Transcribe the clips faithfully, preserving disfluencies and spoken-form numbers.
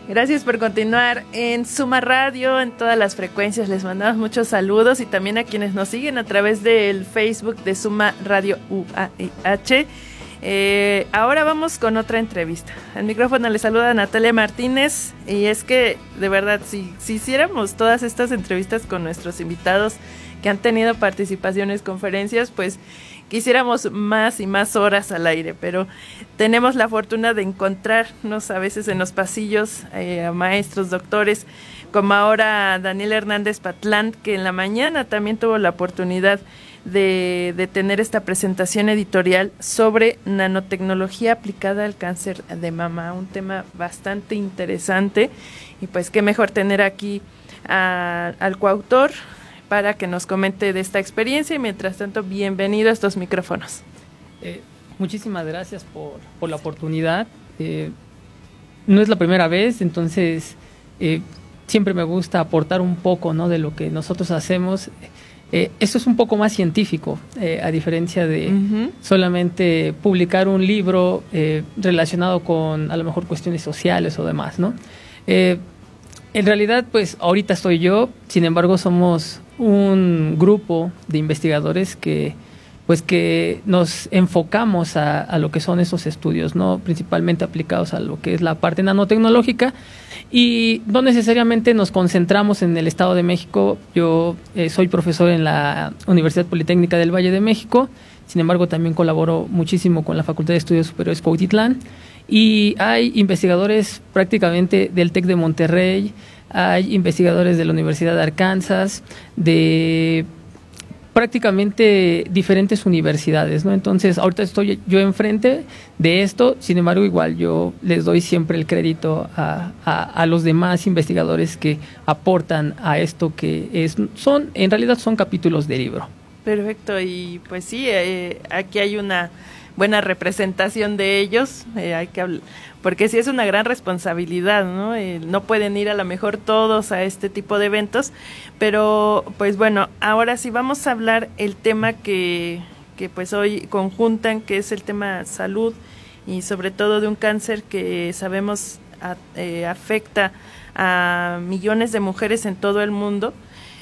Gracias por continuar en Suma Radio, en todas las frecuencias. Les mandamos muchos saludos y también a quienes nos siguen a través del Facebook de Suma Radio U A H. Eh, ahora vamos con otra entrevista. Al micrófono le saluda Natalia Martínez y es que, de verdad, si, si hiciéramos todas estas entrevistas con nuestros invitados que han tenido participaciones, conferencias, pues quisiéramos más y más horas al aire, pero tenemos la fortuna de encontrarnos a veces en los pasillos eh, a maestros, doctores, como ahora Daniel Hernández Patlán, que en la mañana también tuvo la oportunidad de, de tener esta presentación editorial sobre nanotecnología aplicada al cáncer de mama, un tema bastante interesante, y pues qué mejor tener aquí a, al coautor para que nos comente de esta experiencia. Y mientras tanto, bienvenido a estos micrófonos. Eh, muchísimas gracias por, por la oportunidad. Eh, no es la primera vez, entonces eh, siempre me gusta aportar un poco, ¿no?, de lo que nosotros hacemos. Eh, esto es un poco más científico, eh, a diferencia de uh-huh. solamente publicar un libro eh, relacionado con a lo mejor cuestiones sociales o demás, ¿no? Eh, en realidad, pues ahorita estoy yo, sin embargo somos un grupo de investigadores que pues que nos enfocamos a, a lo que son esos estudios, ¿no?, principalmente aplicados a lo que es la parte nanotecnológica, y no necesariamente nos concentramos en el Estado de México. Yo eh, soy profesor en la Universidad Politécnica del Valle de México, sin embargo también colaboro muchísimo con la Facultad de Estudios Superiores Cuautitlán, y hay investigadores prácticamente del TEC de Monterrey, hay investigadores de la Universidad de Arkansas, de prácticamente diferentes universidades, ¿no? Entonces, ahorita estoy yo enfrente de esto, sin embargo, igual yo les doy siempre el crédito a, a, a los demás investigadores que aportan a esto que es, son, en realidad son capítulos de libro. Perfecto, y pues sí, eh, aquí hay una buena representación de ellos, eh, hay que hablar, porque sí es una gran responsabilidad, ¿no? Eh, no pueden ir a lo mejor todos a este tipo de eventos, pero pues bueno, ahora sí vamos a hablar el tema que, que pues hoy conjuntan, que es el tema salud y sobre todo de un cáncer que sabemos a, eh, afecta a millones de mujeres en todo el mundo.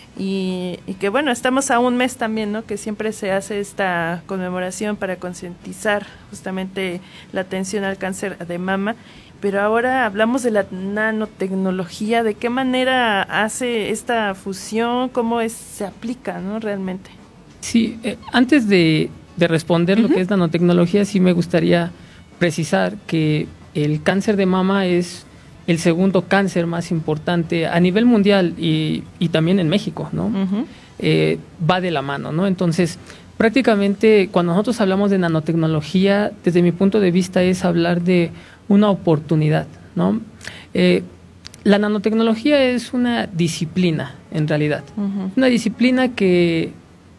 Y, y que bueno, estamos a un mes también, ¿no?, que siempre se hace esta conmemoración para concientizar justamente la atención al cáncer de mama, pero ahora hablamos de la nanotecnología. ¿De qué manera hace esta fusión? ¿Cómo es, se aplica, ¿no?, realmente? Sí, eh, antes de, de responder uh-huh. lo que es nanotecnología, sí me gustaría precisar que el cáncer de mama es el segundo cáncer más importante a nivel mundial y, y también en México, ¿no? Uh-huh. Eh, va de la mano, ¿no? Entonces, prácticamente cuando nosotros hablamos de nanotecnología, desde mi punto de vista es hablar de una oportunidad, ¿no? Eh, la nanotecnología es una disciplina, en realidad. Uh-huh. Una disciplina que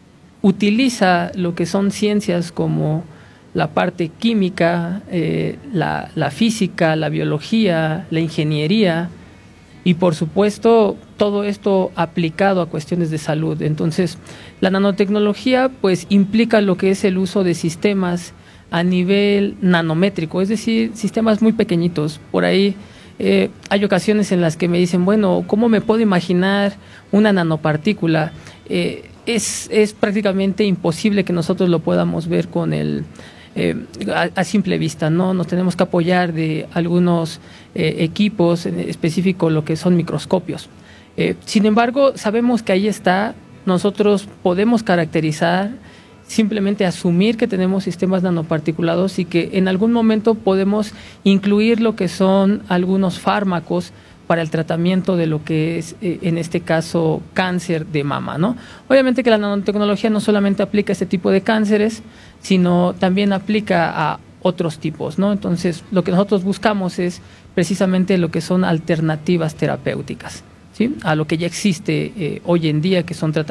utiliza lo que son ciencias como la parte química, eh, la, la física, la biología, la ingeniería y por supuesto todo esto aplicado a cuestiones de salud. Entonces, la nanotecnología pues implica lo que es el uso de sistemas a nivel nanométrico, es decir, sistemas muy pequeñitos. Por ahí eh, hay ocasiones en las que me dicen, bueno, ¿cómo me puedo imaginar una nanopartícula? Eh, es, es prácticamente imposible que nosotros lo podamos ver con el Eh, a, a simple vista, ¿no? Nos tenemos que apoyar de algunos eh, equipos, en específico lo que son microscopios. Eh, sin embargo, sabemos que ahí está, nosotros podemos caracterizar, simplemente asumir que tenemos sistemas nanoparticulados y que en algún momento podemos incluir lo que son algunos fármacos para el tratamiento de lo que es, eh, en este caso, cáncer de mama, ¿no? Obviamente que la nanotecnología no solamente aplica a este tipo de cánceres, sino también aplica a otros tipos, ¿no? Entonces, lo que nosotros buscamos es precisamente lo que son alternativas terapéuticas, ¿sí?, a lo que ya existe eh, hoy en día, que son tratamientos